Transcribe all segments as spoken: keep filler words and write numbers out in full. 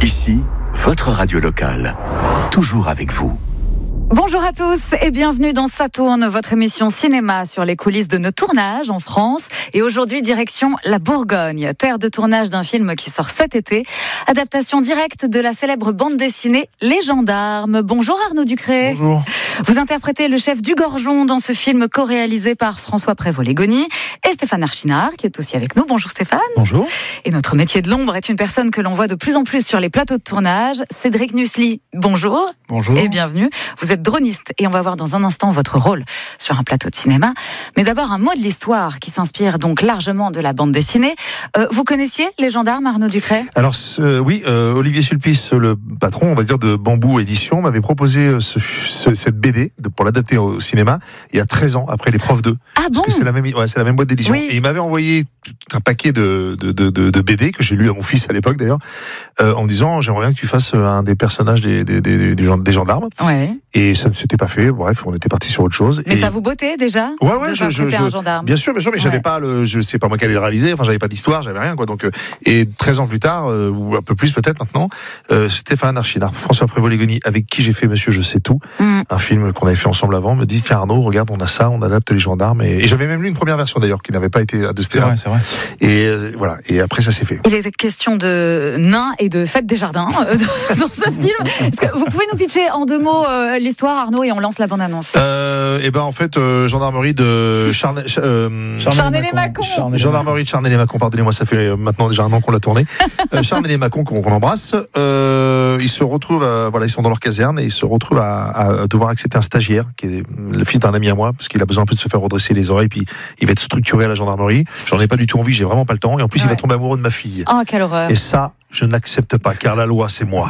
Ici, votre radio locale. Toujours avec vous. Bonjour à tous et bienvenue dans Ça tourne, votre émission cinéma sur les coulisses de nos tournages en France. Et aujourd'hui, direction la Bourgogne, terre de tournage d'un film qui sort cet été. Adaptation directe de la célèbre bande dessinée Les Gendarmes. Bonjour Arnaud Ducré. Bonjour. Vous interprétez le chef du Gorgeon dans ce film co-réalisé par François Prévost-Légony et Stéphane Archinard qui est aussi avec nous. Bonjour Stéphane. Bonjour. Et notre métier de l'ombre est une personne que l'on voit de plus en plus sur les plateaux de tournage. Cédric Nussli, bonjour. Bonjour. Et bienvenue. Vous êtes droniste et on va voir dans un instant votre rôle sur un plateau de cinéma. Mais d'abord un mot de l'histoire qui s'inspire donc largement de la bande dessinée. Euh, vous connaissiez Les Gendarmes, Arnaud Ducré ? Alors euh, oui, euh, Olivier Sulpice, le patron, on va dire, de Bambou Édition, m'avait proposé ce, ce, cette B D de, pour l'adapter au cinéma il y a treize ans, après L'épreuve deux. Ah bon ? Parce que c'est la même, ouais, c'est la même boîte d'édition. Oui. Et il m'avait envoyé un paquet de, de, de, de, de B D que j'ai lu à mon fils à l'époque d'ailleurs, euh, en me disant j'aimerais bien que tu fasses un des personnages des, des, des, des, des gendarmes. Ouais. Et ça ne s'était pas fait. Bref, on était parti sur autre chose. Mais et... ça vous bottait déjà ? Ouais, ouais, de je, je, je, un gendarme. bien sûr, bien sûr, mais j'avais Ouais. pas le, je sais pas moi qui allais le réaliser. Enfin, j'avais pas d'histoire, j'avais rien, quoi. Donc, euh, et treize ans plus tard, euh, ou un peu plus peut-être maintenant, euh, Stéphane Archinard, François Prévost-Légony, avec qui j'ai fait Monsieur Je sais tout, Mm. un film qu'on avait fait ensemble avant, me disent tiens Arnaud, regarde, on a ça, on adapte Les Gendarmes, et, et j'avais même lu une première version d'ailleurs qui n'avait pas été adaptée. C'est vrai, c'est vrai. Et euh, voilà. Et après, ça s'est fait. Il était question de nains et de fête des jardins euh, dans ce film. Est-ce que vous pouvez nous pitcher en deux mots euh, l'histoire, Arnaud, et on lance la bande-annonce. Euh, et ben en fait, euh, gendarmerie de Charne, euh, Charnay-les-Mâcon. gendarmerie de Charnay-les-Mâcon. Pardonnez-moi, ça fait maintenant déjà un an qu'on l'a tourné. euh, Charnay-les-Mâcon qu'on, qu'on embrasse. Euh, ils se retrouvent, à, voilà, ils sont dans leur caserne et ils se retrouvent à, à devoir accepter un stagiaire qui est le fils d'un ami à moi parce qu'il a besoin un peu de se faire redresser les oreilles puis il va être structuré à la gendarmerie. J'en ai pas du tout envie, j'ai vraiment pas le temps et en plus Ouais. il va tomber amoureux de ma fille. Oh, quelle horreur. Et ça, je n'accepte pas, car la loi, c'est moi.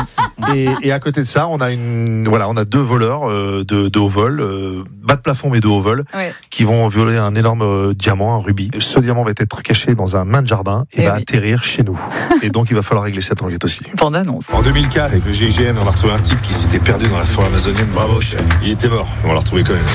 et, et à côté de ça, on a une, voilà, on a deux voleurs euh, de, de haut vol, euh, bas de plafond mais de haut vol, Ouais. qui vont violer un énorme euh, diamant, un rubis. Ce diamant va être caché dans un main de jardin et, Et va oui. atterrir chez nous. Et donc, il va falloir régler cette enquête aussi. Bande-annonce. En deux mille quatre, avec le G I G N, on a retrouvé un type qui s'était perdu dans la forêt amazonienne. Bravo, chef. Il était mort. On l'a retrouvé quand même.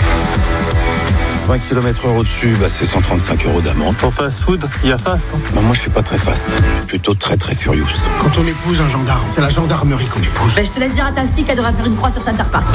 vingt kilomètres heure au-dessus, bah c'est cent trente-cinq euros d'amende. Pour fast food, il y a fast. Hein. Bah moi je suis pas très fast, je suis plutôt très très furious. Quand on épouse un gendarme, c'est la gendarmerie qu'on épouse. Ben, je te laisse dire à ta fille qu'elle devrait faire une croix sur Center Park.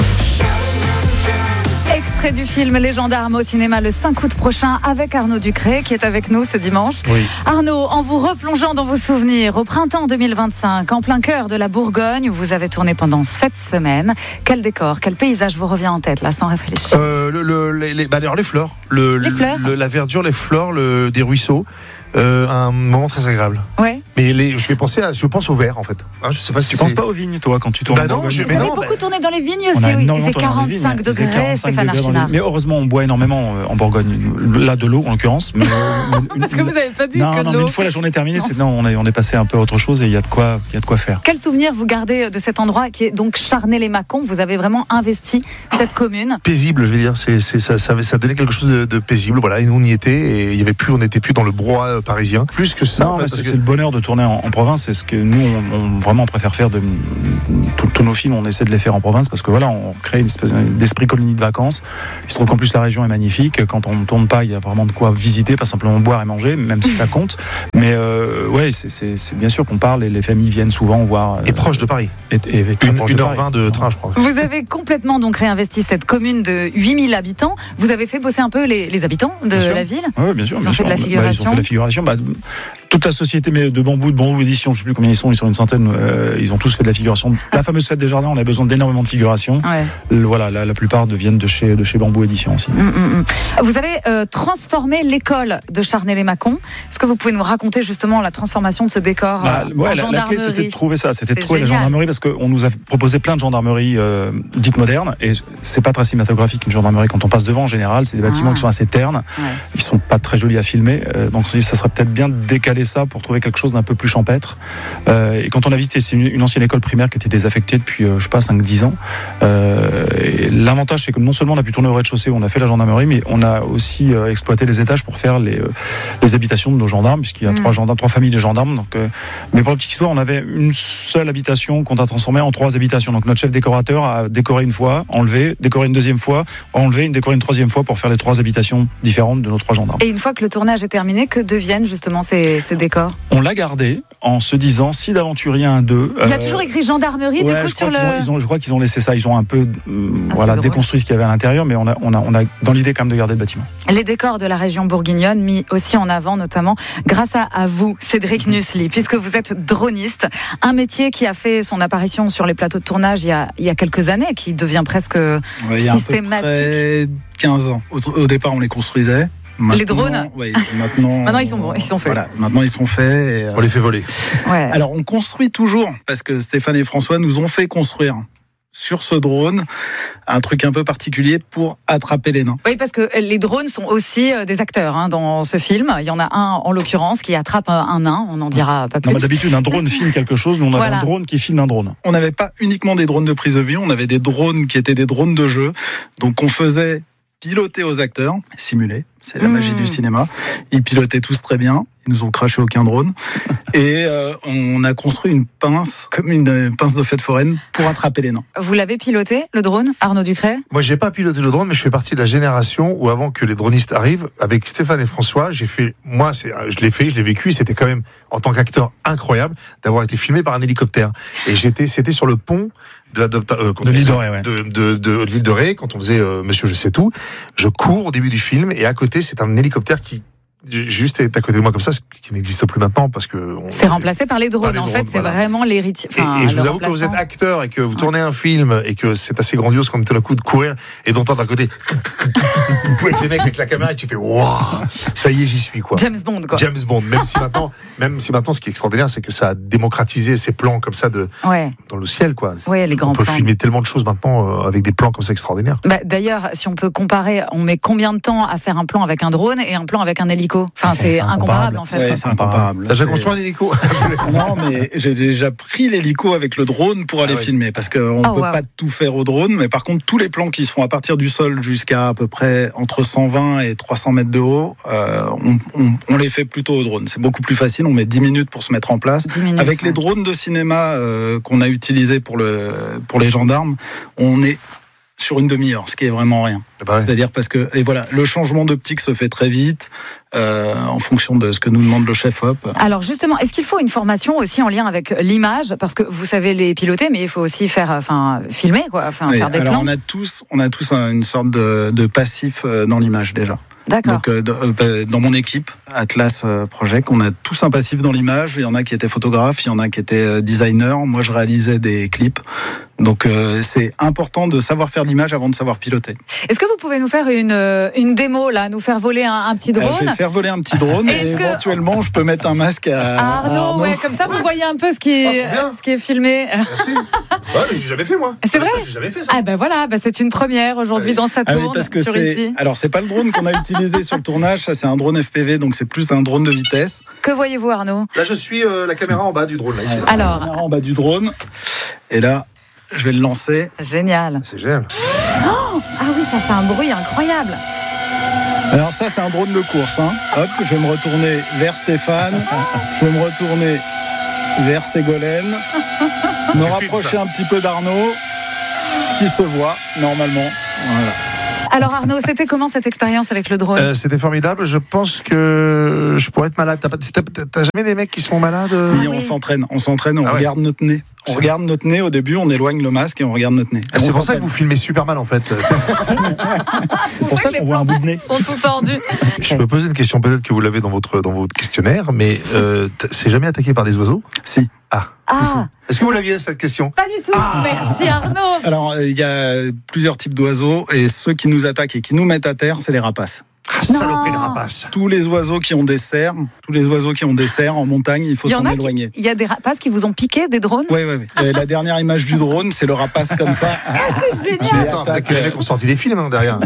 Extrait du film Les Gendarmes au cinéma le cinq août prochain avec Arnaud Ducré qui est avec nous ce dimanche. Oui. Arnaud, en vous replongeant dans vos souvenirs, au printemps deux mille vingt-cinq, en plein cœur de la Bourgogne, où vous avez tourné pendant sept semaines, quel décor, quel paysage vous revient en tête là, sans réfléchir ? Euh, le, le, les, les, bah, d'ailleurs, les fleurs. Le, Les fleurs. le, la verdure, les fleurs, le, des ruisseaux. Euh, un moment très agréable. Ouais. Mais les, je vais penser à, je pense au vert en fait. Hein, je sais pas si Tu c'est... penses pas aux vignes, toi, quand tu tournes Bah en non, Bourgogne? je- Vous mais avez non, beaucoup bah- tourné dans les vignes On aussi, a oui. énormément C'est tourné dans les vignes. quarante-cinq C'est degrés, quarante-cinq Stéphane degrés dans les- Archinard. Mais heureusement, on boit énormément euh, en Bourgogne. Là, de l'eau, en l'occurrence. Mais, euh, Parce que vous n'avez pas bu non, que de non, l'eau. mais une fois la journée terminée, Non. c'est, non, on, est, on est passé un peu à autre chose et il y a de quoi, il y a de quoi faire. Quel souvenir vous gardez de cet endroit qui est donc Charnay-les-Mâcon ? Vous avez vraiment investi cette commune. Paisible, je vais dire. C'est, c'est, ça, ça, avait- ça donnait quelque chose de, de paisible. Voilà, et nous on y était et il y avait plus, on n'était plus dans le brouhaha euh, parisien. Plus que ça. Non, en fait, mais parce c'est, que- c'est le bonheur de tourner en, en province. C'est ce que nous, on, on vraiment préfère faire de tous tous nos films. On essaie de les faire en province parce que voilà, on crée une espèce d'esprit colonie de vacances. Il se trouve qu'en plus la région est magnifique. Quand on ne tourne pas, il y a vraiment de quoi visiter, pas simplement boire et manger, même si ça compte. Mais euh, ouais, c'est, c'est, c'est bien sûr qu'on parle et les familles viennent souvent voir. Et proche de Paris. Et, et, et très Une, proche une de heure Paris. vingt de train, je crois. Vous avez complètement donc réinvesti cette commune de huit mille habitants. Vous avez fait bosser un peu les, les habitants de Bien sûr. la ville. Oui, bien sûr. Ils bien ont sûr. fait de la Bah, figuration. ils ont fait de la figuration. Bah, toute la société mais de Bambou, de Bambou Édition, je ne sais plus combien ils sont, ils sont une centaine. Euh, ils ont tous fait de la figuration. La fameuse fête des jardins, on a besoin d'énormément de figuration. Ouais. Le- voilà, la, la plupart viennent de chez, de chez Bambou Édition aussi. Mm, mm, mm. Vous avez euh, transformé l'école de Charnay-les-Mâcon. Est-ce que vous pouvez nous raconter justement la transformation de ce décor Bah, euh, ouais, en la, la gendarmerie ? clé c'était de trouver ça, c'était de C'est trouver la génial. gendarmerie parce qu'on nous a proposé plein de gendarmeries euh, dites modernes et c'est pas très cinématographique une gendarmerie quand on passe devant en général, c'est des bâtiments Ah. qui sont assez ternes, Ouais. ils sont pas très jolis à filmer, euh, donc on s'est dit ça serait peut-être bien de décaler ça pour trouver quelque chose d'un peu plus champêtre. Euh, et quand on a visité, c'est une, une ancienne école primaire qui était désaffectée depuis euh, je sais pas cinq dix ans. Euh, et l'avantage c'est que non seulement on a pu tourner au rez-de-chaussée où on a fait la gendarmerie, mais on a aussi euh, exploité les étages pour faire les, euh, les habitations de nos gendarmes puisqu'il y a Mm. trois gendarmes, trois familles de gendarmes. Donc, euh, mais pour la petite histoire, on avait une seule habitation qu'on a transformée en trois habitations. Donc notre chef décorateur a décoré une fois, enlevé, décoré une deuxième fois, enlevé, décoré une troisième fois pour faire les trois habitations différentes de nos trois gendarmes. Et une fois que le tournage est terminé, que deviennent justement ces, ces décors ? On l'a gardé en se disant si d'aventure il y a un deux. Il y a euh, toujours écrit gendarmerie ouais, du coup je sur crois le. qu'ils ont, ils ont, je crois qu'ils ont laissé ça. Ils ont un peu euh, Ah, voilà, c'est drôle. déconstruit ce qu'il y avait à l'intérieur, mais on a, on, a, on a dans l'idée quand même de garder le bâtiment. Les décors de la région bourguignonne mis aussi en avant, notamment grâce à, à vous, Cédric Nussli, puisque vous êtes droniste, un métier qui a fait son apparition sur les plateaux de tournage il y a, il y a quelques années, qui devient presque Ouais, il y a systématique. à peu près quinze ans. Au, au départ, on les construisait. Maintenant, Les drones ouais, maintenant, Maintenant, ils sont bons, ils sont faits. Voilà, maintenant ils sont faits. Et, euh, On les fait voler. Ouais. Alors on construit toujours, parce que Stéphane et François nous ont fait construire sur ce drone un truc un peu particulier pour attraper les nains. Oui, parce que les drones sont aussi euh, des acteurs hein, dans ce film. Il y en a un, en l'occurrence, qui attrape un, un nain. On n'en dira pas plus. Non, mais d'habitude, un drone filme quelque chose. Nous, on avait Voilà. un drone qui filme un drone. On n'avait pas uniquement des drones de prise de vue, on avait des drones qui étaient des drones de jeu. Donc on faisait piloter aux acteurs, simuler, c'est la Mmh. magie du cinéma. Ils pilotaient tous très bien, ils nous ont craché aucun drone. Et euh, on a construit une pince, comme une pince de fête foraine, pour attraper les nains. Vous l'avez piloté, le drone, Arnaud Ducret? Moi, j'ai pas piloté le drone, mais je fais partie de la génération où, avant que les dronistes arrivent, avec Stéphane et François, j'ai fait, moi, c'est, je l'ai fait, je l'ai vécu, c'était quand même, en tant qu'acteur, incroyable d'avoir été filmé par un hélicoptère. Et j'étais, c'était sur le pont de, la, euh, De l'île de Ré, ouais. de, de, de l'île de Ré, quand on faisait euh, Monsieur Je sais tout. Je cours au début du film, et à côté, c'est un hélicoptère qui, juste est à côté de moi comme ça, ce qui n'existe plus maintenant parce que on, C'est remplacé par les drones. par les en drones, fait, c'est voilà. vraiment l'héritier. Enfin, et, et je le vous avoue que vous êtes remplaçant. acteur et que vous tournez un film et que c'est assez grandiose comme tout d'un coup de courir et d'entendre d'un côté avec les mecs avec la caméra et tu fais waouh, ça y est, j'y suis quoi. James Bond, quoi. James Bond. Même si maintenant, même si maintenant, ce qui est extraordinaire, c'est que ça a démocratisé ces plans comme ça de Ouais. dans le ciel quoi. Ouais, les grands on peut plans. filmer tellement de choses maintenant euh, avec des plans comme ça extraordinaires. Bah, d'ailleurs, si on peut comparer, on met combien de temps à faire un plan avec un drone et un plan avec un hélico? Enfin, c'est c'est incomparable incomparable. en fait. Ouais, c'est incomparable. T'as déjà C'est- construit un hélico? Non, mais j'ai déjà pris l'hélico avec le drone pour aller Ah oui. filmer, parce qu'on ne Oh, peut wow. pas tout faire au drone, mais par contre, tous les plans qui se font à partir du sol jusqu'à à peu près entre cent vingt et trois cents mètres de haut, euh, on, on, on les fait plutôt au drone. C'est beaucoup plus facile, on met dix minutes pour se mettre en place. dix minutes, Avec ouais. les drones de cinéma euh, qu'on a utilisés pour, le, pour les gendarmes, on est sur une demi-heure, ce qui est vraiment rien. Bah ouais. C'est-à-dire parce que, et voilà, le changement d'optique se fait très vite, euh, en fonction de ce que nous demande le chef-op. Alors justement, est-ce qu'il faut une formation aussi en lien avec l'image? Parce que vous savez les piloter, mais il faut aussi faire, enfin, filmer, quoi, enfin, Oui, faire des alors plans. on a tous, on a tous un- une sorte de, de passif euh, dans l'image déjà. D'accord. Donc euh, de- euh, dans mon équipe Atlas euh, Project, on a tous un passif dans l'image. Il y en a qui étaient photographes, il y en a qui étaient euh, designers. Moi, je réalisais des clips. Donc euh, c'est important de savoir faire l'image avant de savoir piloter. Est-ce que vous pouvez nous faire une, euh, une démo là, nous faire voler un, un petit drone? Euh, je vais faire voler un petit drone et Est-ce que- éventuellement je peux mettre un masque à, Ah, Arnaud, à Arnaud. ouais, comme ça vous voyez un peu ce qui est, Ah, trop bien. ce qui est filmé. Merci. Ouais, mais j'ai jamais fait moi. C'est vrai Ça, j'ai jamais fait ça. Ah ben voilà, ben c'est une première aujourd'hui dans sa Ah oui, tourne parce que sur c'est ici. alors c'est pas le drone qu'on a utilisé sur le tournage, ça c'est un drone F P V, donc c'est plus un drone de vitesse. Que voyez-vous Arnaud? Là, je suis euh, la caméra en bas du drone là ici. Alors, Caméra en bas du drone et là je vais le lancer. génial. C'est génial. Ah oui, ça fait un bruit incroyable. Alors ça c'est un drone de course, hein. Hop, je vais me retourner vers Stéphane, je vais me retourner vers Ségolène, me rapprocher un petit peu d'Arnaud, qui se voit normalement. Voilà. Alors Arnaud, c'était comment cette expérience avec le drone? Euh, c'était formidable. Je pense que je pourrais être malade. T'as, pas, t'as, t'as jamais des mecs qui sont malades euh Si Ah on oui. s'entraîne, on s'entraîne, on Ah ouais. regarde notre nez. On C'est regarde notre nez au début, on éloigne le masque et on regarde notre nez. Ah, c'est On pour ça que s'entraîne. vous filmez super mal en fait. C'est- C'est pour ça qu'on voit un bout de nez. Ils sont tout tordus. Je peux poser une question, peut-être que vous l'avez dans votre, dans votre questionnaire, mais euh, t- c'est jamais attaqué par des oiseaux? Si. Ah. Ah, Est-ce que vous l'aviez cette question? pas du tout. Merci Arnaud. Alors euh, il y a plusieurs types d'oiseaux et ceux qui nous attaquent et qui nous mettent à terre, c'est les rapaces. Ah, saloperie de rapace. Tous les oiseaux qui ont des cerfs, tous les oiseaux qui ont des cerfs en montagne, il faut Il y en s'en a éloigner. qui- Il y a des rapaces qui vous ont piqué des drones? Oui, oui, oui. La dernière image du drone, c'est le rapace comme ça. C'est Mais génial. attends, peut-être que les mecs ont sorti des films hein, derrière.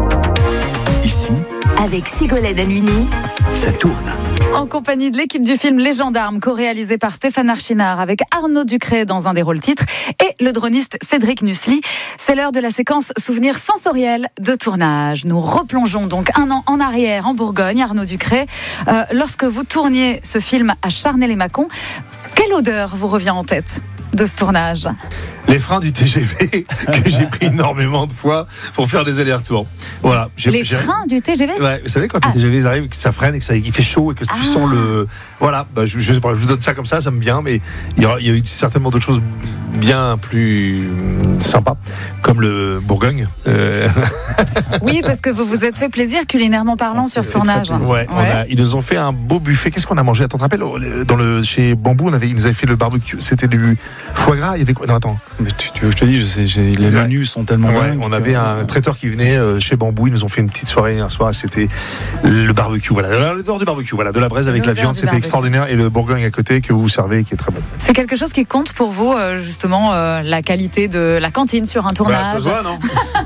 Ici, Avec Ségolène Halluny ça tourne. En compagnie de l'équipe du film Les Gendarmes, co-réalisé par Stéphane Archinard avec Arnaud Ducret dans un des rôles titres et le droniste Cédric Nussli. C'est l'heure de la séquence souvenir sensoriel de tournage. Nous replongeons donc un an en arrière en Bourgogne, Arnaud Ducret. Euh, lorsque vous tourniez ce film à Charnay-les-Mâcons, quelle odeur vous revient en tête de ce tournage? Les freins du T G V que j'ai pris énormément de fois pour faire des allers-retours. Voilà. J'ai, les j'ai... freins du T G V. Ouais, vous savez quand ah. les T G V arrivent, que ça freine et que ça il fait chaud et que ah. tu sens le. Voilà. Bah, je, je, je vous donne ça comme ça, ça me vient, mais il y a, il y a eu certainement d'autres choses bien plus sympas, comme le Bourgogne. Euh... Oui, parce que vous vous êtes fait plaisir culinairement parlant sur ce tournage. Ouais. ouais. On a, ils nous ont fait un beau buffet. Qu'est-ce qu'on a mangé? Attends, tu te rappelles dans le chez Bambou, on avait, ils nous avaient fait le barbecue. C'était du foie gras. Il y avait quoi? Non, attends. Mais tu, tu veux que je te dise, je sais, j'ai, les ouais. menus sont tellement ouais, dingues. On avait un traiteur qui venait euh, chez Bambou. Ils nous ont fait une petite soirée hier soir. C'était le barbecue. Voilà, le dehors du barbecue. Voilà, de la braise avec la viande. C'était barbecue. Extraordinaire. Et le Bourgogne à côté que vous servez, qui est très bon. C'est quelque chose qui compte pour vous, justement, euh, la qualité de la cantine sur un tournage. Bah, ça se voit, non?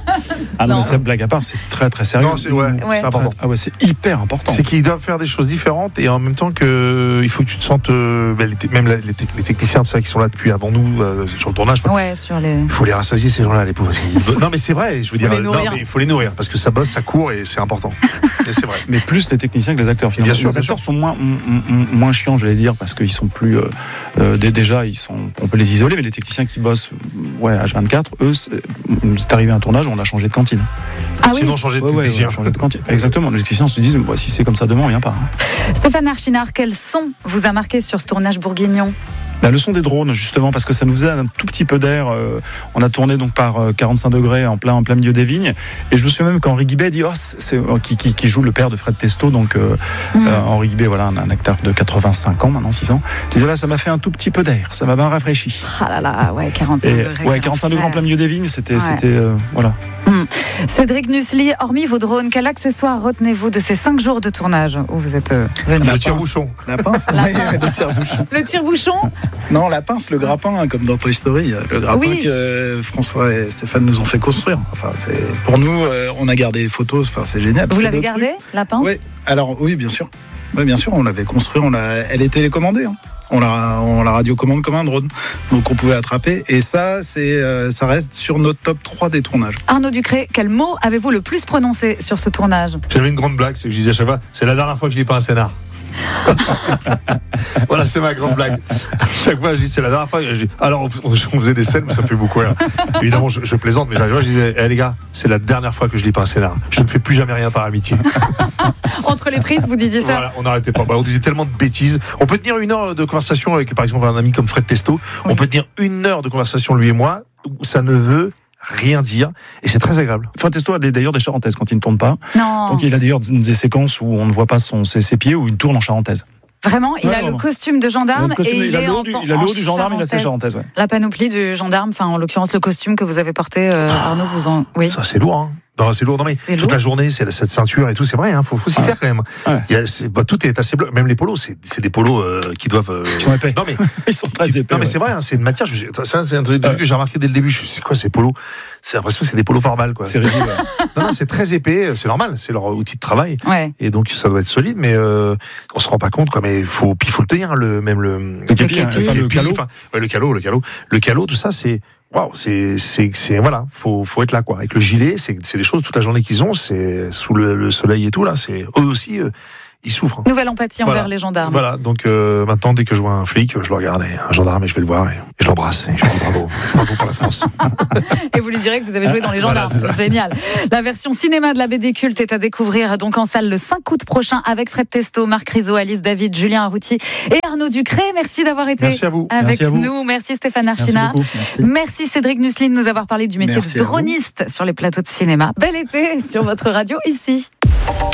Ah non, mais ça, blague à part, c'est très très sérieux. Non, c'est, ouais, ouais. c'est important. Ah ouais, c'est hyper important. C'est qu'ils doivent faire des choses différentes et en même temps que il faut que tu te sentes, euh, même les, les techniciens tout ça, qui sont là depuis avant nous euh, sur le tournage. Ouais, sur les. Il faut les rassasier ces gens-là, les pauvres. Non mais c'est vrai, je veux dire, non mais il faut les nourrir parce que ça bosse, ça court et c'est important. Et c'est vrai. Mais plus les techniciens que les acteurs. Finalement, bien sûr, les bien acteurs sûr. sont moins m- m- moins chiants, je vais dire, parce qu'ils sont plus euh, euh, déjà ils sont, on peut les isoler, mais les techniciens qui bossent, ouais, H vingt-quatre, eux, c'est, c'est arrivé à un tournage, on a changé de cantine. Ah oui. Sinon, changer de ouais, technicien. Ouais, changer de cantine. Exactement. Les techniciens se disent, bah, si c'est comme ça demain, on vient pas. Hein. Stéphane Archinard, quel son vous a marqué sur ce tournage bourguignon? La leçon des drones, justement, parce que ça nous faisait un tout petit peu d'air. Euh, on a tourné donc par euh, quarante-cinq degrés en plein, en plein milieu des vignes. Et je me souviens même qu'Henri Guibet dit, oh, c'est, c'est, oh, qui, qui, qui joue le père de Fred Testo, donc euh, mmh. euh, Henri Guibet, voilà, un, un acteur de quatre-vingt-cinq ans, maintenant six ans. Il disait là, ça m'a fait un tout petit peu d'air, ça m'a bien rafraîchi. Ah là là, ouais, quarante-cinq et, degrés. Ouais, quarante-cinq degrés en plein milieu des vignes, c'était, ouais. c'était, euh, voilà. Mmh. Cédric Nusli, hormis vos drones, quel accessoire retenez-vous de ces cinq jours de tournage où vous êtes euh, venu? Le tire-bouchon. La pince. La pince. Le tire-bouchon. Le tire-bouchon. Non, la pince, le grappin, hein, comme dans Toy Story, le grappin oui. que François et Stéphane nous ont fait construire. Enfin, c'est pour nous, euh, on a gardé les photos. Enfin, c'est génial. Vous c'est l'avez gardé, la pince? Oui. Alors oui, bien sûr. Oui, bien sûr, on l'avait construit. On l'a. Elle est télécommandée. Hein. On la, on la radiocommande comme un drone, donc on pouvait attraper. Et ça, c'est, euh, ça reste sur notre top trois des tournages. Arnaud Ducré, quel mot avez-vous le plus prononcé sur ce tournage? J'avais une grande blague, c'est que je disais à chaque fois, c'est la dernière fois que je lis pas un scénar. Voilà, c'est ma grande blague. Chaque fois, je dis c'est la dernière fois. Je dis, alors, on, on faisait des scènes, mais ça me fait beaucoup rire. Évidemment, je, je plaisante, mais chaque fois, je disais, hey, les gars, c'est la dernière fois que je lis pas un scénar. Je ne fais plus jamais rien par amitié. Entre les prises, vous disiez ça? Voilà, on n'arrêtait pas. Bah, on disait tellement de bêtises. On peut tenir une heure de conversation avec, par exemple, un ami comme Fred Testo. Oui. On peut tenir une heure de conversation, lui et moi, où ça ne veut rien dire, et c'est très agréable. Fred Testo a des, d'ailleurs des charentaises quand il ne tourne pas. Non. Donc il a d'ailleurs des séquences où on ne voit pas son, ses, ses pieds, où il tourne en charentaise. Vraiment, il ouais, a vraiment. le costume de gendarme il costume, et il, il est en du, il a le haut du gendarme, il a ses charentaises. Ouais. La panoplie du gendarme, enfin en l'occurrence le costume que vous avez porté, euh, Arnaud, vous en... Oui. Ça c'est lourd, hein. Non, c'est lourd, non mais c'est toute lourd. La journée, c'est cette ceinture et tout, c'est vrai, hein, faut, faut s'y ouais. faire quand même. Ouais. Il y a, c'est, bah, tout est assez bleu, même les polos, c'est, c'est des polos euh, qui doivent. Euh... Ils sont épais. Non mais ils sont très épais. Non mais ouais. c'est vrai, hein, c'est une matière. Je, ça, c'est un truc ouais. que j'ai remarqué dès le début. Je, c'est quoi ces polos? C'est l'impression que c'est des polos par balle, quoi. C'est rigide. Non, non, c'est très épais, c'est normal, c'est leur outil de travail. Ouais. Et donc ça doit être solide, mais euh, on se rend pas compte, quoi. Mais faut, puis il faut le tenir, le même le. Le képi, hein, enfin, le calot. Enfin, ouais, le calot, le calot, le calot, tout ça, c'est. Waouh, c'est, c'est, c'est, voilà, faut, faut être là, quoi. Avec le gilet, c'est, c'est des choses toute la journée qu'ils ont, c'est sous le, le soleil et tout, là, c'est, eux aussi, euh, ils souffrent. Nouvelle empathie voilà. envers les gendarmes. Voilà, donc, euh, maintenant, dès que je vois un flic, je le regarde, et un gendarme, et je vais le voir, et, et je l'embrasse, et je lui dis bravo, bravo pour la France. Et vous lui direz que vous avez joué dans les gendarmes. Voilà, c'est génial. La version cinéma de la B D culte est à découvrir donc en salle le cinq août prochain avec Fred Testo, Marc Rizzo, Alice David, Julien Arrouti et Arnaud Ducré. Merci d'avoir été Merci à vous. avec Merci à vous. nous. Merci Stéphane Archinard. Merci, Merci. Merci Cédric Nusli de nous avoir parlé du métier Merci de droniste sur les plateaux de cinéma. Bel été sur votre radio ici.